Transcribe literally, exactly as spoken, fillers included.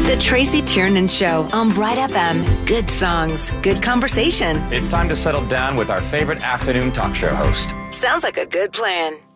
The Tracy Tiernan Show on Bright F M. Good songs, good conversation. It's time to settle down with our favorite afternoon talk show host. Sounds like a good plan.